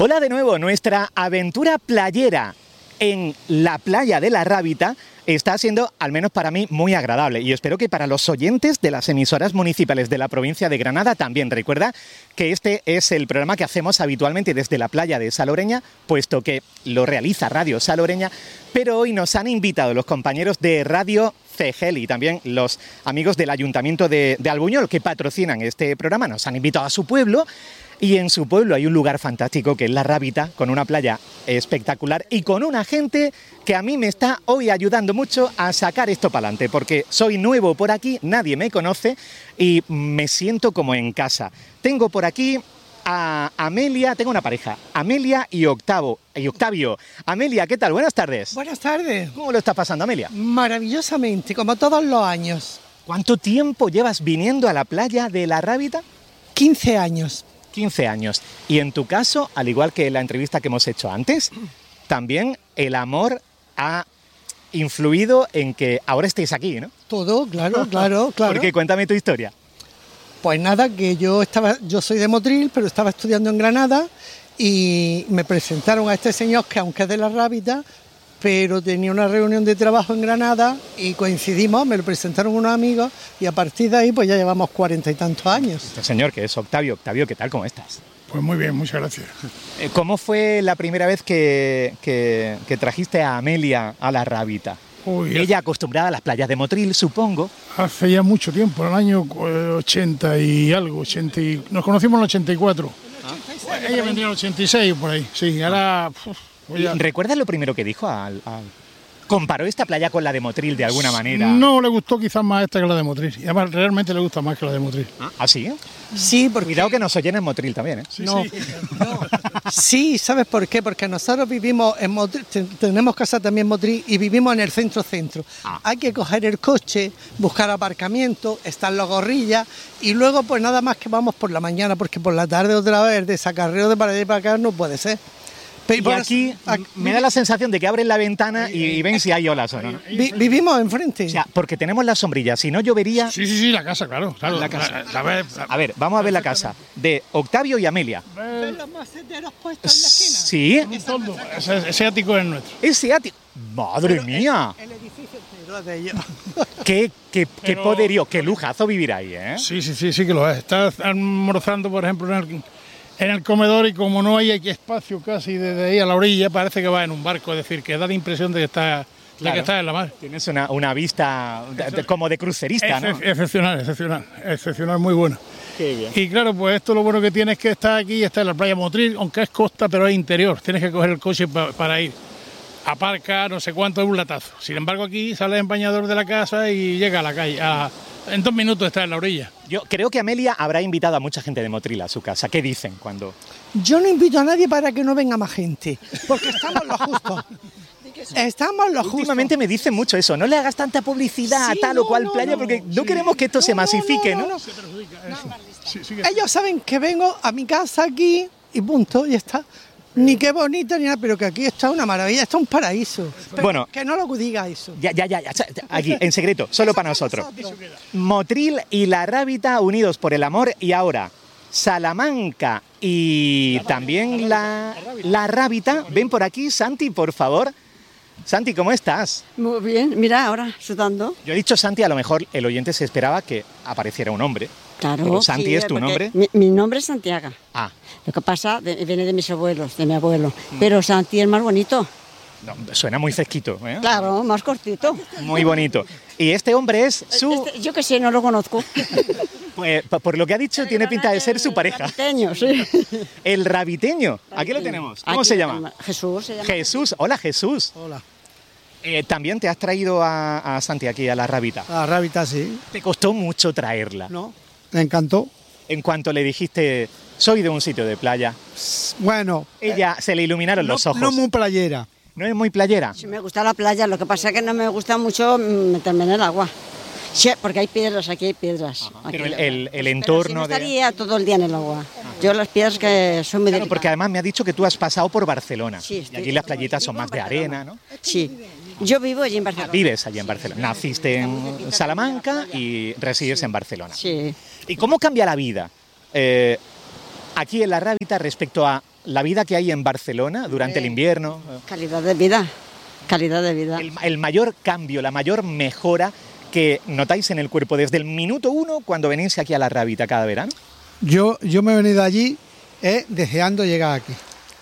Hola de nuevo, nuestra aventura playera en la playa de La Rábita está siendo, al menos para mí, muy agradable y espero que para los oyentes de las emisoras municipales de la provincia de Granada también. Recuerda que este es el programa que hacemos habitualmente desde la playa de Salobreña, puesto que lo realiza Radio Salobreña, pero hoy nos han invitado los compañeros de Radio CEGEL y también los amigos del Ayuntamiento de Albuñol que patrocinan este programa. Nos han invitado a su pueblo y en su pueblo hay un lugar fantástico que es La Rábita, con una playa espectacular y con una gente que a mí me está hoy ayudando mucho a sacar esto para adelante, porque soy nuevo por aquí, nadie me conoce y me siento como en casa. Tengo por aquí a Amelia, tengo una pareja, Amelia y Octavio. Amelia, ¿qué tal? Buenas tardes. Buenas tardes. ¿Cómo lo estás pasando, Amelia? Maravillosamente, como todos los años. ¿Cuánto tiempo llevas viniendo a la playa de La Rábita? 15 años. 15 años. Y en tu caso, al igual que en la entrevista que hemos hecho antes, también el amor ha influido en que ahora estéis aquí, ¿no? Todo, claro. Porque cuéntame tu historia. Pues nada, que yo soy de Motril, pero estaba estudiando en Granada y me presentaron a este señor que aunque es de La Rábita, pero tenía una reunión de trabajo en Granada y coincidimos, me lo presentaron unos amigos y a partir de ahí pues ya llevamos 40 y tantos años. Este señor que es Octavio. Octavio, ¿qué tal? ¿Cómo estás? Pues muy bien, muchas gracias. ¿Cómo fue la primera vez que trajiste a Amelia a La Rábita? Ella acostumbrada a las playas de Motril, supongo. Hace ya mucho tiempo, en el año 80 y algo, nos conocimos en el 84. Ella vendría en el 86 por ahí, sí, ahora... ¿Recuerdas lo primero que dijo? ¿Comparó esta playa con la de Motril de alguna manera? No, le gustó quizás más esta que la de Motril. Y además realmente le gusta más que la de Motril. ¿Ah, sí? Sí, porque... Cuidado que nos oyen en Motril también, ¿eh? No. Sí, ¿sabes por qué? Porque nosotros vivimos en Motril, tenemos casa también en Motril y vivimos en el centro. Hay que coger el coche, buscar aparcamiento, están los gorrillas y luego pues nada más que vamos por la mañana, porque por la tarde otra vez el desacarreo de para allá y para acá no puede ser. Y aquí me da la sensación de que abren la ventana y ven si hay olas o no. Vivimos enfrente. O sea, porque tenemos la sombrilla, si no llovería... Sí, la casa, claro. La casa. A ver, vamos a ver la casa de Octavio y Amelia. ¿Ves los maceteros puestos en la esquina? Sí. Ese ático es nuestro. Ese ático... ¡Madre mía! El edificio entero es de ellos. Qué poderío, qué lujazo vivir ahí, ¿eh? Sí que lo es. Estás almorzando, por ejemplo, en el comedor y como no hay aquí espacio casi desde ahí a la orilla, parece que vas en un barco, es decir, que da la impresión de que estás en la mar. Tienes una vista como de crucerista, ¿no? Excepcional, muy bueno. Qué bien. Y claro, pues esto lo bueno que tiene es que está aquí, está en la playa Motril, aunque es costa, pero es interior, tienes que coger el coche para ir. Aparca, no sé cuánto, es un latazo. Sin embargo, aquí sales en bañador de la casa y llega a la calle. En 2 minutos está en la orilla. Yo creo que Amelia habrá invitado a mucha gente de Motril a su casa. ¿Qué dicen cuando...? Yo no invito a nadie para que no venga más gente, porque estamos lo justo. Últimamente me dicen mucho eso, no le hagas tanta publicidad a tal o cual playa, porque no queremos que esto se masifique, ¿no? Se perjudica, eso. Ellos saben que vengo a mi casa aquí y punto, y está. Ni qué bonito ni nada, pero que aquí está una maravilla, está un paraíso. Pero bueno, que no lo diga eso. Ya, aquí, en secreto, solo para nosotros. Motril y La Rábita unidos por el amor y ahora Salamanca y también la Rábita. Ven por aquí, Santi, por favor. Santi, ¿cómo estás? Muy bien, mira, ahora sudando. Yo he dicho Santi, a lo mejor el oyente se esperaba que apareciera un hombre. Claro. Pero Santi, sí, ¿es tu nombre? Mi nombre es Santiago. Ah. Lo que pasa, viene de mis abuelos, de mi abuelo. Pero Santi es más bonito. No, suena muy fresquito, ¿eh? Claro, más cortito. Muy bonito. Y este hombre es su... yo qué sé, no lo conozco. Pues por lo que ha dicho, tiene pinta de ser su pareja. El rabiteño, sí. El rabiteño. Aquí lo tenemos. ¿Cómo se llama? Jesús. Se llama Jesús. Hola, Jesús. Hola. ¿También te has traído a Santi aquí, a La Rábita? A La Rábita, sí. ¿Te costó mucho traerla? No, me encantó. En cuanto le dijiste, soy de un sitio de playa. Bueno. Ella se le iluminaron los ojos. No muy playera. ¿No es muy playera? Sí, me gusta la playa, lo que pasa es que no me gusta mucho meterme en el agua. Sí, porque hay piedras, aquí hay piedras. Aquí, pero el entorno... Si no estaría todo el día en el agua. Yo las piedras que son muy delicadas. Porque además me ha dicho que tú has pasado por Barcelona. Sí, y aquí las playitas son más de arena, ¿no? Sí, yo vivo allí en Barcelona. Vives allí en Barcelona. Naciste en Salamanca y resides en Barcelona. Sí. ¿Y cómo cambia la vida aquí en La Rábita respecto a la vida que hay en Barcelona durante el invierno? Calidad de vida, calidad de vida. El mayor cambio, la mayor mejora que notáis en el cuerpo desde el minuto 1 cuando venís aquí a la Rábita cada verano. Yo me he venido allí deseando llegar aquí.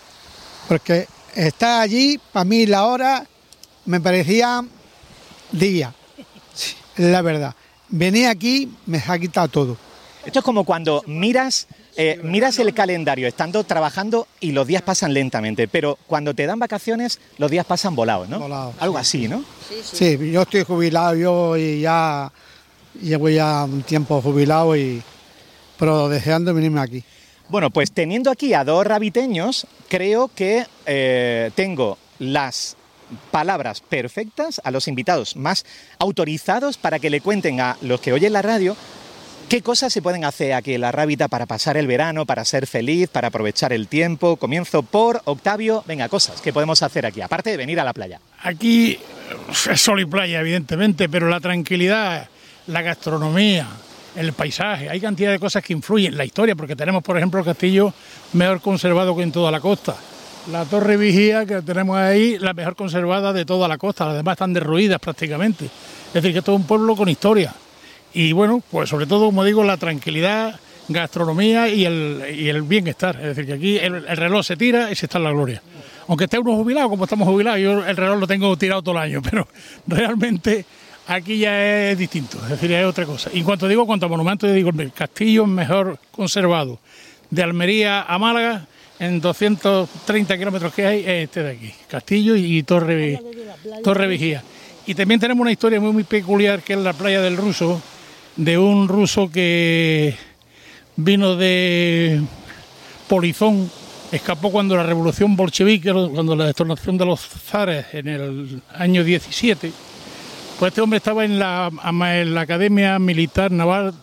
Porque estar allí, para mí la hora me parecía día. Sí, la verdad. Venir aquí me ha quitado todo. Esto es como cuando miras el calendario estando trabajando y los días pasan lentamente, pero cuando te dan vacaciones los días pasan volados, ¿no? Volados, algo sí. así, ¿no? Sí, yo estoy jubilado, y ya llevo ya un tiempo jubilado, pero deseando venirme aquí. Bueno, pues teniendo aquí a dos rabiteños, creo que tengo las palabras perfectas a los invitados más autorizados para que le cuenten a los que oyen la radio qué cosas se pueden hacer aquí en la Rábita para pasar el verano, para ser feliz, para aprovechar el tiempo. Comienzo por Octavio. Venga, cosas que podemos hacer aquí, aparte de venir a la playa. Aquí es sol y playa, evidentemente, pero la tranquilidad, la gastronomía, el paisaje, hay cantidad de cosas que influyen, la historia, porque tenemos, por ejemplo, el castillo mejor conservado que en toda la costa. La Torre Vigía que tenemos ahí, la mejor conservada de toda la costa, las demás están derruidas prácticamente. Es decir, que es todo un pueblo con historia. Y bueno, pues sobre todo, como digo, la tranquilidad, gastronomía y el bienestar. Es decir, que aquí el reloj se tira y se está en la gloria. Aunque esté uno jubilado, como estamos jubilados, yo el reloj lo tengo tirado todo el año, pero realmente aquí ya es distinto, es decir, es otra cosa. Y en cuanto a monumentos, yo digo, el castillo mejor conservado de Almería a Málaga, en 230 kilómetros que hay, es este de aquí, Castillo y Torre Vigía. Y también tenemos una historia muy peculiar, que es la playa del Ruso, de un ruso que vino de Polizón, escapó cuando la revolución bolchevique, cuando la destronación de los zares en el año 17, pues este hombre estaba en la Academia Militar Naval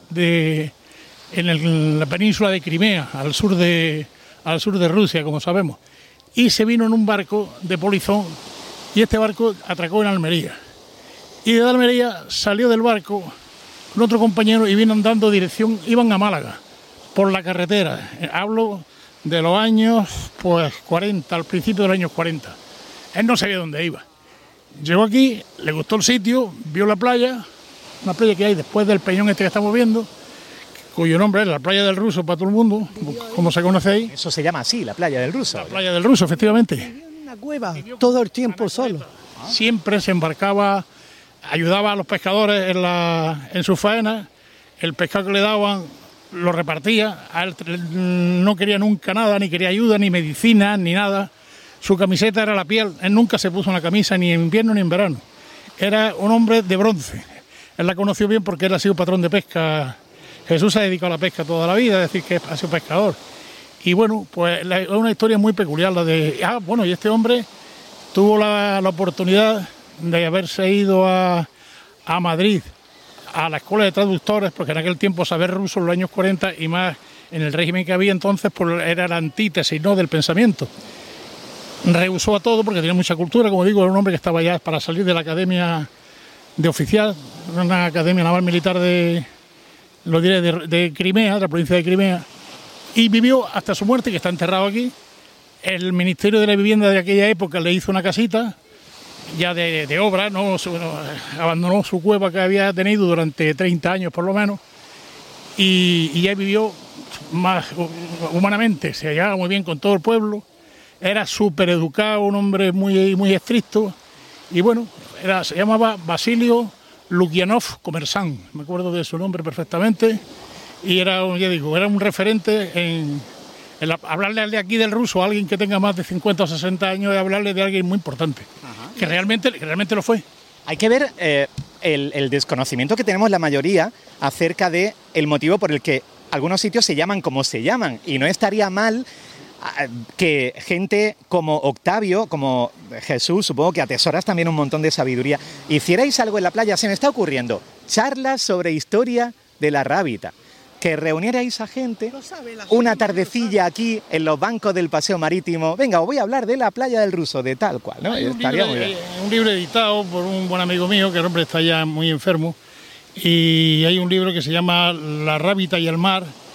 en la península de Crimea, al sur de Rusia, como sabemos, y se vino en un barco de Polizón, y este barco atracó en Almería. Y de Almería salió del barco con otro compañero y vino andando iban a Málaga, por la carretera. Hablo de los años, pues 40, al principio de los años 40. Él no sabía dónde iba. Llegó aquí, le gustó el sitio, vio la playa, una playa que hay después del peñón este que estamos viendo, cuyo nombre es la Playa del Ruso para todo el mundo, como se conoce ahí. Eso se llama así, la Playa del Ruso. La Playa del Ruso, efectivamente. En una cueva, todo el tiempo solo. Siempre se embarcaba, ayudaba a los pescadores en su faena, el pescado que le daban lo repartía, a él no quería nunca nada, ni quería ayuda, ni medicina, ni nada. Su camiseta era la piel, él nunca se puso una camisa ni en invierno ni en verano. Era un hombre de bronce. Él la conoció bien porque él ha sido patrón de pesca. Jesús se ha dedicado a la pesca toda la vida, es decir, que ha sido pescador. Y bueno, pues es una historia muy peculiar la de... y este hombre tuvo la oportunidad de haberse ido a Madrid, a la escuela de traductores, porque en aquel tiempo saber ruso en los años 40 y más en el régimen que había entonces, pues era la antítesis, ¿no?, del pensamiento. Rehusó a todo porque tenía mucha cultura, como digo, era un hombre que estaba ya para salir de la academia de oficial, una academia naval militar de Crimea, de la provincia de Crimea, y vivió hasta su muerte, que está enterrado aquí. El Ministerio de la Vivienda de aquella época le hizo una casita ya de obra, abandonó su cueva que había tenido durante 30 años por lo menos, y ya vivió más humanamente, se llevaba muy bien con todo el pueblo, era súper educado, un hombre muy estricto, y bueno, se llamaba Basilio Lukianov Komersant, me acuerdo de su nombre perfectamente, y era un referente en hablarle de aquí del ruso a alguien que tenga más de 50 o 60 años, es hablarle de alguien muy importante. Ajá. Que realmente lo fue. Hay que ver el desconocimiento que tenemos la mayoría acerca del motivo por el que algunos sitios se llaman como se llaman, y no estaría mal que gente como Octavio, como Jesús, supongo que atesoras también un montón de sabiduría, hicierais algo en la playa. Se me está ocurriendo charlas sobre historia de la Rábita, que reunierais a gente una tardecilla aquí en los bancos del paseo marítimo. Venga, os voy a hablar de la Playa del Ruso, de tal cual, ¿no? Estaría muy bien. Un libro editado por un buen amigo mío, que el hombre está ya muy enfermo, y hay un libro que se llama La Rábita y el mar,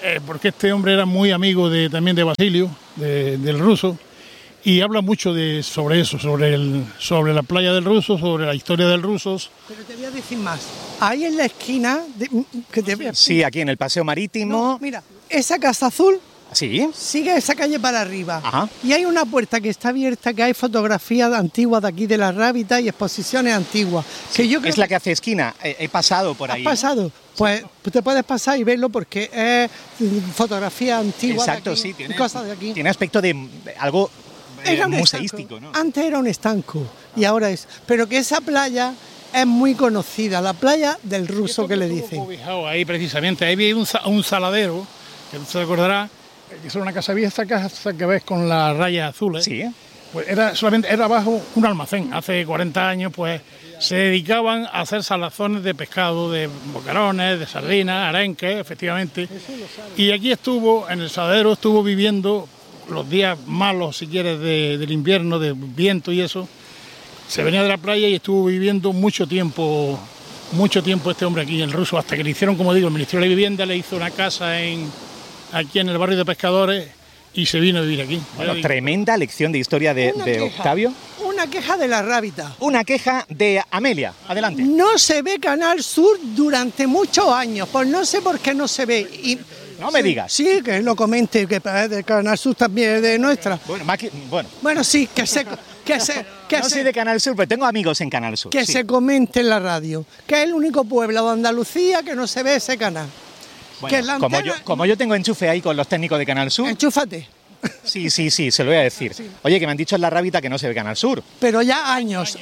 porque este hombre era muy amigo también de Basilio, del Ruso, y habla mucho sobre eso, sobre la playa del Ruso, sobre la historia del Rusos. Pero te voy a decir más. Ahí en la esquina... Sí, aquí en el Paseo Marítimo. No, mira, esa casa azul... Sí. Sigue esa calle para arriba. Ajá. Y hay una puerta que está abierta, que hay fotografías antiguas de aquí de la Rábita y exposiciones antiguas. Que yo creo es la que hace esquina. He pasado por ahí. ¿Has pasado? Pues te puedes pasar y verlo porque es fotografía antigua. Exacto, de aquí, sí. Tiene, cosas de aquí. Tiene aspecto de algo Era un museístico, estanco. ¿no? Antes era un estanco y ahora es. Pero que esa playa es muy conocida, la playa del Ruso que le dicen. Ahí precisamente, ahí había un saladero, que tú te acordarás, que es una casa vieja, esta casa que ves con las rayas azules. Sí. Pues era abajo un almacén. Hace 40 años pues se dedicaban a hacer salazones de pescado, de boquerones, de sardinas, arenques, efectivamente. Y aquí en el saladero estuvo viviendo los días malos, si quieres, del invierno, de viento y eso. Se venía de la playa y estuvo viviendo mucho tiempo este hombre aquí, el Ruso, hasta que le hicieron, como digo, el Ministerio de la Vivienda le hizo una casa aquí en el barrio de Pescadores y se vino a vivir aquí. Bueno, tremenda lección de historia de Octavio. Una queja de la Rábita. Una queja de Amelia. Adelante. No se ve Canal Sur durante muchos años, pues no sé por qué no se ve. Y no me digas. Sí, que lo comente, que de Canal Sur también es de nuestra. Bueno, sí, que no soy de Canal Sur, pero tengo amigos en Canal Sur. Que se comente en la radio, que es el único pueblo de Andalucía que no se ve ese canal. Bueno, como yo tengo enchufe ahí con los técnicos de Canal Sur. Enchúfate. Sí, se lo voy a decir. Sí. Oye, que me han dicho en la Rábita que no se ve Canal Sur. Pero ya años.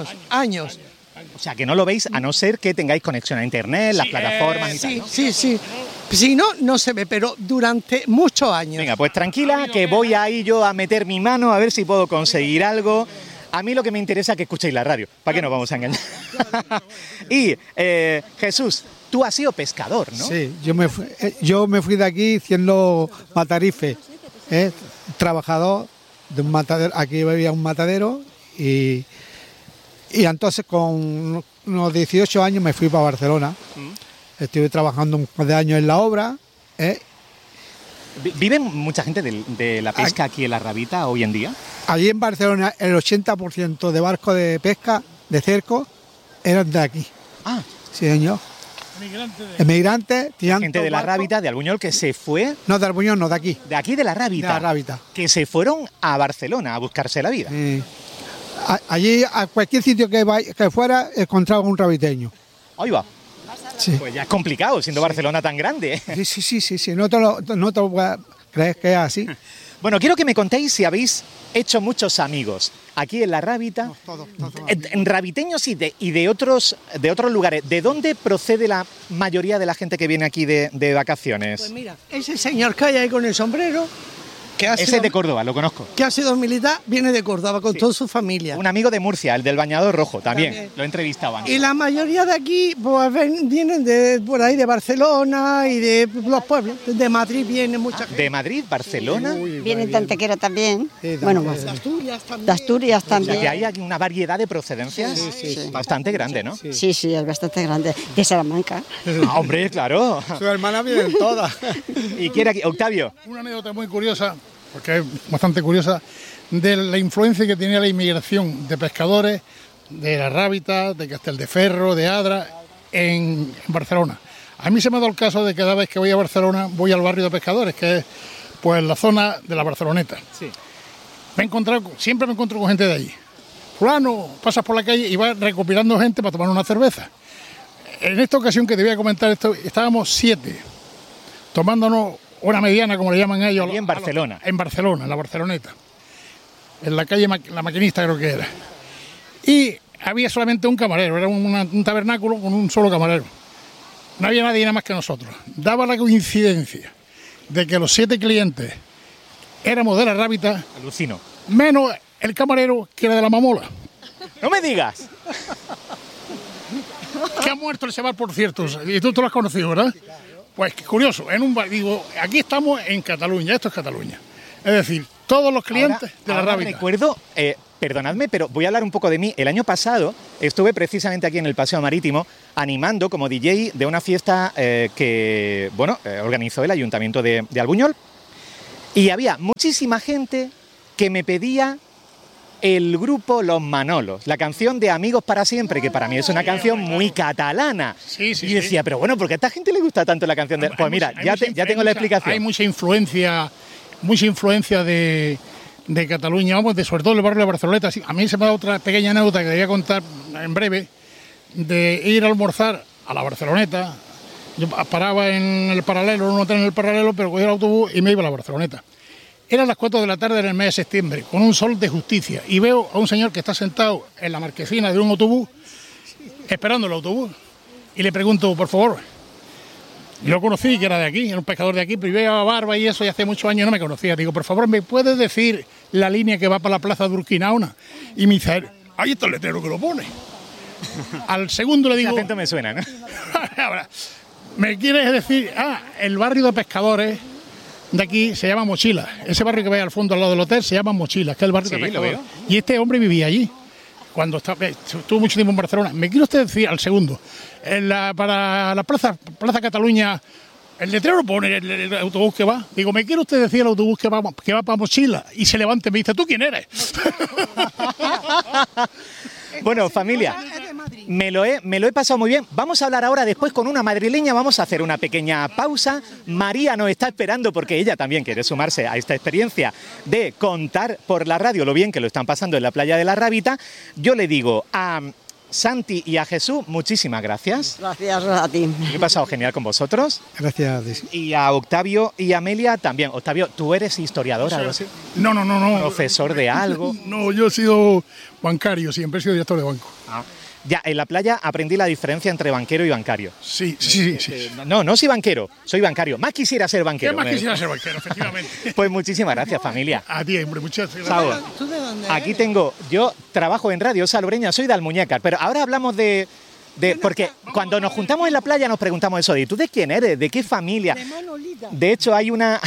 O sea, que no lo veis a no ser que tengáis conexión a internet, las plataformas y tal, ¿no? Sí. Si no, no se ve, pero durante muchos años. Venga, pues tranquila, que voy ahí yo a meter mi mano a ver si puedo conseguir algo. A mí lo que me interesa es que escuchéis la radio. ¿Para qué nos vamos a engañar? Y, Jesús, tú has sido pescador, ¿no? Sí, yo me fui de aquí siendo matarife, trabajador de un matadero. Aquí había un matadero y entonces con unos 18 años me fui para Barcelona. Estuve trabajando un par de años en la obra. ¿Vive mucha gente de la pesca aquí en la Rábita hoy en día? Allí en Barcelona el 80% de barcos de pesca, de cerco, eran de aquí. Ah. Sí, señor. Emigrantes, gente de la Rábita, de Albuñol, que se fue... No, de Albuñol, no, de aquí. De aquí, de la Rábita. De la Rábita. Que se fueron a Barcelona a buscarse la vida. Allí, a cualquier sitio que fuera, encontraba un rabiteño. Ahí va. Sí. Pues ya es complicado, siendo Barcelona tan grande. Sí. No te lo crees que es así. Bueno, quiero que me contéis si habéis hecho muchos amigos aquí en la Rábita. No, todos. En rabiteños y de otros lugares. ¿De dónde procede la mayoría de la gente que viene aquí de vacaciones? Pues mira, ese señor que hay ahí con el sombrero... Ese es de Córdoba, lo conozco. Que ha sido militar, viene de Córdoba con toda su familia. Un amigo de Murcia, el del bañador rojo, también. Lo he entrevistado antes. Y la mayoría de aquí pues, vienen por ahí de Barcelona y de los pueblos. De Madrid viene mucha gente. ¿De Madrid, Barcelona? Vienen de Antequera también. Sí, bueno, de Asturias también. De Asturias también. O sea, que hay una variedad de procedencias bastante grande, ¿no? Sí, es bastante grande. De Salamanca. Ah, hombre, claro. Su hermana viene todas. ¿Y quién aquí? Octavio. Una anécdota muy curiosa, porque es bastante curiosa, de la influencia que tenía la inmigración de pescadores de la Rábita, de Castelldeferro, de Adra, en Barcelona. A mí se me ha dado el caso de que cada vez que voy a Barcelona voy al barrio de pescadores, que es pues la zona de la Barceloneta. Sí. Siempre me encuentro con gente de allí. Fulano, pasas por la calle y vas recopilando gente para tomar una cerveza. En esta ocasión que te voy a comentar esto, estábamos 7, tomándonos una mediana, como le llaman ellos. Y en Barcelona. En Barcelona, en la Barceloneta. En la calle La Maquinista creo que era. Y había solamente un camarero, era un tabernáculo con un solo camarero. No había nadie nada más que nosotros. Daba la coincidencia de que los 7 clientes éramos de la Rábita. Alucino. Menos el camarero que era de la Mamola. ¡No me digas! Que ha muerto el chaval, por cierto. Y tú lo has conocido, ¿verdad? Pues curioso, aquí estamos en Cataluña, esto es Cataluña. Es decir, todos los clientes de la Rábita. Recuerdo, perdonadme, pero voy a hablar un poco de mí. El año pasado estuve precisamente aquí en el Paseo Marítimo animando como DJ de una fiesta que organizó el Ayuntamiento de Albuñol, y había muchísima gente que me pedía el grupo Los Manolos, la canción de Amigos para Siempre, que para mí es una canción muy catalana. Sí, y decía, pero bueno, ¿por qué a esta gente le gusta tanto la canción? Pues mira, ya tengo la explicación. Hay mucha influencia de Cataluña, vamos, sobre todo el barrio de Barceloneta. A mí se me da otra pequeña anécdota que voy a contar en breve, de ir a almorzar a la Barceloneta. Yo paraba en el Paralelo, en un hotel en el Paralelo, pero cogía el autobús y me iba a la Barceloneta. Eran las 4 de la tarde en el mes de septiembre, con un sol de justicia, y veo a un señor que está sentado en la marquesina de un autobús, esperando el autobús, y le pregunto, por favor, yo lo conocí, que era de aquí, era un pescador de aquí, pero yo llevaba barba y eso, y hace muchos años no me conocía. Digo, por favor, ¿me puedes decir la línea que va para la plaza de Urquinaona? Y me dice, ahí está el letrero que lo pone. Al segundo le digo... Ese acento me suena, ¿no? Ahora, ¿me quieres decir? El barrio de pescadores de aquí se llama Mochilas. Ese barrio que ve al fondo al lado del hotel se llama Mochilas, que es el barrio de pescadores. Y este hombre vivía allí, cuando estuvo mucho tiempo en Barcelona. ¿Me quiere usted decir, al segundo, para la plaza Cataluña, el letrero lo pone el autobús que va? Digo, ¿me quiere usted decir el autobús que va para Mochilas? Y se levanta y me dice, ¿tú quién eres? Bueno, familia, me lo he pasado muy bien. Vamos a hablar ahora después con una madrileña, vamos a hacer una pequeña pausa. María nos está esperando porque ella también quiere sumarse a esta experiencia de contar por la radio lo bien que lo están pasando en la playa de la Rábita. Yo le digo a Santi y a Jesús, muchísimas gracias. Gracias a ti. Me he pasado genial con vosotros. Gracias. Y a Octavio y a Amelia también. Octavio, ¿tú eres historiador? ¿Algo así? No. ¿Profesor de algo? No, yo he sido bancario, siempre he sido director de banco. Ya, en la playa aprendí la diferencia entre banquero y bancario. Sí. No soy banquero, soy bancario. Más quisiera ser banquero. ¿Qué más quisiera ser banquero, efectivamente? Pues muchísimas gracias, familia. A ti, hombre, muchas gracias. Chao. ¿Tú de dónde Aquí eres? yo trabajo en Radio Salobreña, soy de Almuñécar, pero ahora hablamos porque cuando nos juntamos en la playa nos preguntamos eso de ¿tú de quién eres? ¿De qué familia? De Manolita. De hecho hay una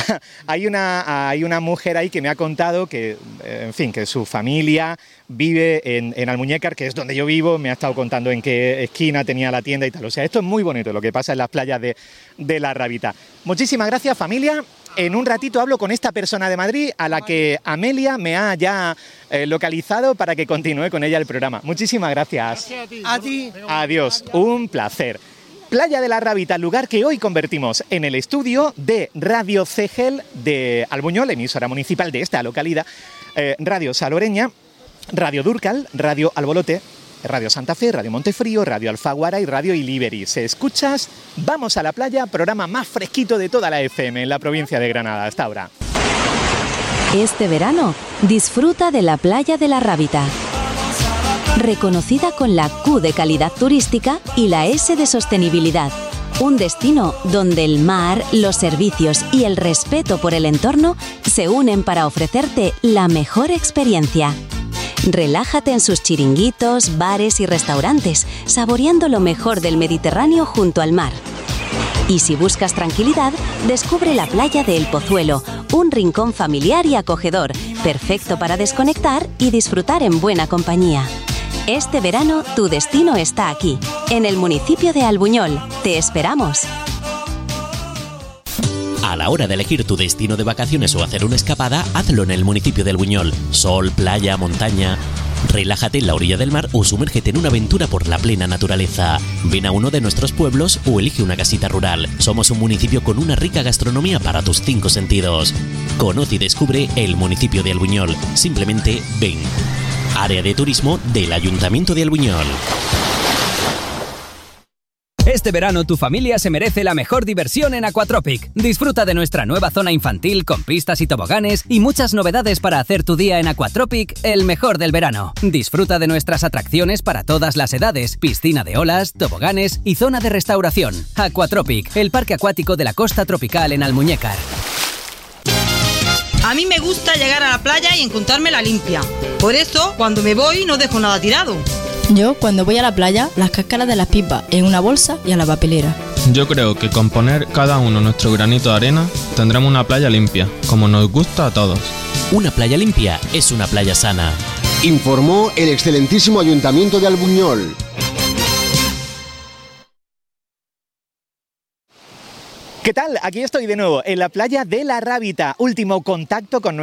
mujer ahí que me ha contado que, en fin, que su familia vive en Almuñécar, que es donde yo vivo, me ha estado contando en qué esquina tenía la tienda y tal. O sea, esto es muy bonito lo que pasa en las playas de la Rábita. Muchísimas gracias, familia. En un ratito hablo con esta persona de Madrid a la que Amelia me ha ya localizado para que continúe con ella el programa. Muchísimas gracias. A ti. Adiós, un placer. Playa de la Rábita, lugar que hoy convertimos en el estudio de Radio Cegel de Albuñol, emisora municipal de esta localidad, Radio Salobreña, Radio Durcal, Radio Albolote, Radio Santa Fe, Radio Montefrío, Radio Alfaguara y Radio Iliberi. ¿Se escuchas? Vamos a la playa, programa más fresquito de toda la FM en la provincia de Granada hasta ahora. Este verano, disfruta de la playa de la Rábita. Reconocida con la Q de calidad turística y la S de sostenibilidad. Un destino donde el mar, los servicios y el respeto por el entorno se unen para ofrecerte la mejor experiencia. Relájate en sus chiringuitos, bares y restaurantes, saboreando lo mejor del Mediterráneo junto al mar. Y si buscas tranquilidad, descubre la playa de El Pozuelo, un rincón familiar y acogedor, perfecto para desconectar y disfrutar en buena compañía. Este verano, tu destino está aquí, en el municipio de Albuñol. ¡Te esperamos! A la hora de elegir tu destino de vacaciones o hacer una escapada, hazlo en el municipio de Albuñol. Sol, playa, montaña. Relájate en la orilla del mar o sumérgete en una aventura por la plena naturaleza. Ven a uno de nuestros pueblos o elige una casita rural. Somos un municipio con una rica gastronomía para tus 5 sentidos. Conoce y descubre el municipio de Albuñol. Simplemente ven. Área de turismo del Ayuntamiento de Albuñol. Este verano tu familia se merece la mejor diversión en Aquatropic. Disfruta de nuestra nueva zona infantil con pistas y toboganes y muchas novedades para hacer tu día en Aquatropic el mejor del verano. Disfruta de nuestras atracciones para todas las edades, piscina de olas, toboganes y zona de restauración. Aquatropic, el parque acuático de la costa tropical en Almuñécar. A mí me gusta llegar a la playa y encontrármela limpia. Por eso, cuando me voy, no dejo nada tirado. Yo, cuando voy a la playa, las cáscaras de las pipas en una bolsa y a la papelera. Yo creo que con poner cada uno nuestro granito de arena tendremos una playa limpia, como nos gusta a todos. Una playa limpia es una playa sana. Informó el excelentísimo Ayuntamiento de Albuñol. ¿Qué tal? Aquí estoy de nuevo, en la playa de La Rábita. Último contacto con